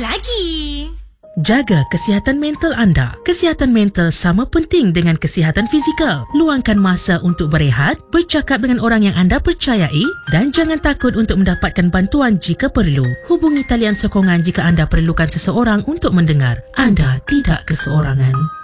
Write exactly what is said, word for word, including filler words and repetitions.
apa lagi? Jaga kesihatan mental anda. Kesihatan mental sama penting dengan kesihatan fizikal. Luangkan masa untuk berehat, bercakap dengan orang yang anda percayai dan jangan takut untuk mendapatkan bantuan jika perlu. Hubungi talian sokongan jika anda perlukan seseorang untuk mendengar. Anda tidak keseorangan.